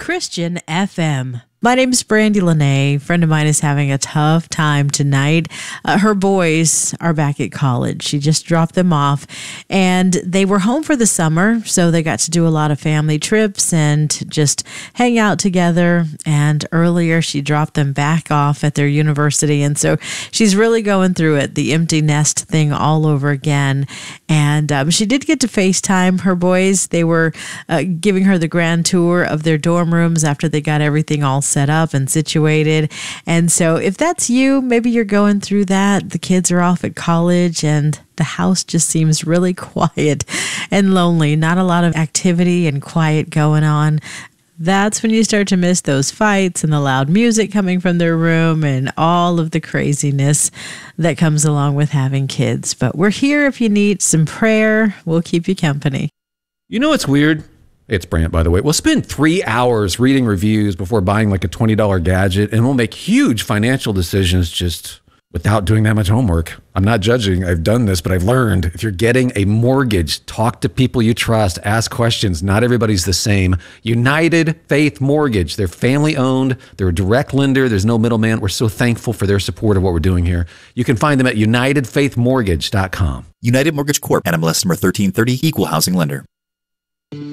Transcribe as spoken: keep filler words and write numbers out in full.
Christian F M. My name's Brandy Lene. A friend of mine is having a tough time tonight. Uh, her boys are back at college. She just dropped them off, and they were home for the summer, so they got to do a lot of family trips and just hang out together. And earlier, she dropped them back off at their university, and so she's really going through it, the empty nest thing all over again. And um, she did get to FaceTime her boys. They were uh, giving her the grand tour of their dorm rooms after they got everything all set up and situated. And so if that's you, maybe you're going through that. The kids are off at college and the house just seems really quiet and lonely. Not a lot of activity and quiet going on. That's when you start to miss those fights and the loud music coming from their room and all of the craziness that comes along with having kids. But we're here if you need some prayer. We'll keep you company. You know what's weird? It's Brant, by the way. We'll spend three hours reading reviews before buying like a twenty dollars gadget, and we'll make huge financial decisions just without doing that much homework. I'm not judging. I've done this, but I've learned if you're getting a mortgage, talk to people you trust, ask questions. Not everybody's the same. United Faith Mortgage. They're family owned. They're a direct lender. There's no middleman. We're so thankful for their support of what we're doing here. You can find them at united faith mortgage dot com. United Mortgage Corp. N M L S number thirteen thirty, Equal Housing Lender.